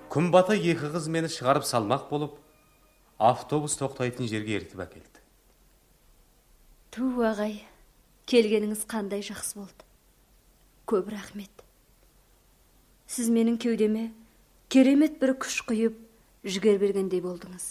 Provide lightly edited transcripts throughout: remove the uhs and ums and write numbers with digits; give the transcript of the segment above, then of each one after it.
Күн бата екі қыз мені шығарып салмақ болып, автобус тоқтайтын жерге ертіп әкелді. Ту ағай, келгеніңіз қандай жақсы болды. Көп рахмет. Сіз менің кеудеме керемет бір күш құйып, жігер бергендей болдыңыз.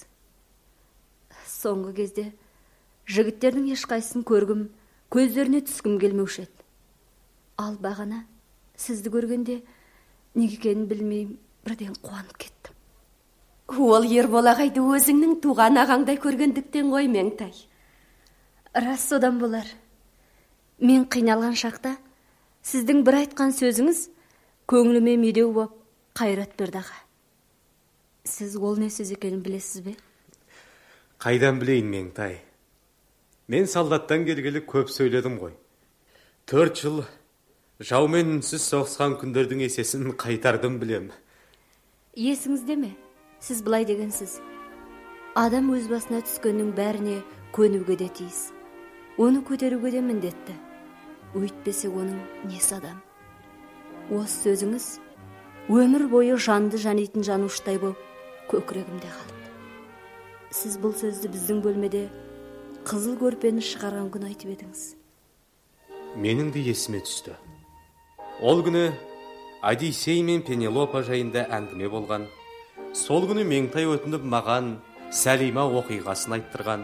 Соңғы кезде жігіттердің ешқайсысын көргім, көздеріне түскім келмеуші еді. Ал бағана сізді көргенде неге екенін білмеймін, бірден қуанып кеттім. Ол Ербол ағайды өзіңнің туған ағаңдай көргендіктен ғой, Меңтай. Рас, содан болар. Мен қиналған шақта сіздің бір айтқан сөзіңіз көңіліме медеу боп қайрат берді аға. Сіз ол не сөз екенін білесіз бе? Қайдан білейін, Меңтай? Мен солдаттан келгелі көп сөйледім ғой. 4 жыл жаумен үнсіз соғысқан күндердің есесін қайтардым білем. Есіңізде ме? Сіз былай дегенсіз. Адам өз басына түскеннің бәріне көнуге де тиіс. Оны көтеруге де міндетті. Өйтпесе оның несі адам? Осы сөзіңіз өмір бойы жанды жанитын жануштай болып көкірегімде қалды. Сіз бұл сөзді біздің бөлмеде қызыл көрпені шығарған күн айтып едіңіз. Менің де есіме түсті. Ол күні Одиссей мен Пенелопа жайында әңгіме болған. Сол күні Меңтай өтініп маған Сәлима оқиғасын айттырған.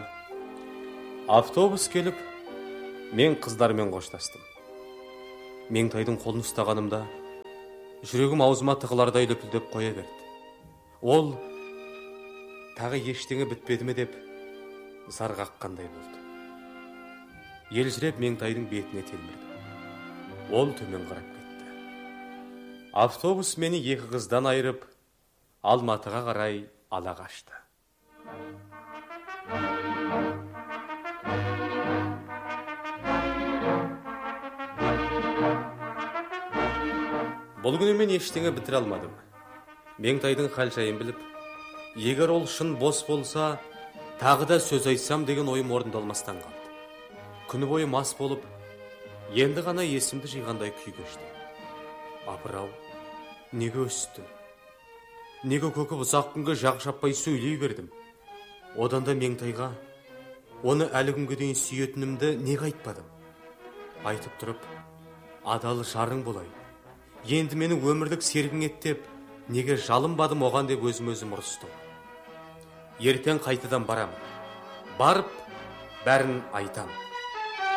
Автобус келіп, мен қыздармен қоштастым. Меңтайдың қолын ұстағанымда жүрегім аузыма тығылардай лүпілдеп қоя берді. Ол тағы ештеңе бітпеді ме деп зар қаққандай болды. Елжіреп Меңтайдың бетіне телмірді. Ол төмен қарап кетті. Автобус мені екі қыздан айырып, Алматыға қарай ала қашты. Бұл күні мен ештеңе бітіре алмадым. Меңтайдың хал жайын біліп, егер ол шын бос болса, тағы да сөз айтсам деген ойым орындалмастан қалды. Күні бойы мас болып, енді ғана есімді жиғандай күй кештім. Апырау, неге өстім? Неге көкіп ұзақ күнге жақ жаппай сөйлей бердім? Одан да Меңтайға, оны әлі күнге дейін сүйетінімді неге айтпадым? Айтып тұрып, адал жарың болай. Енді мені өмірлік серігің ет деп, неге жалынбадым оған деп өзім ұрыстым. Ертең қайтадан барам. Барып, бәрін айтам.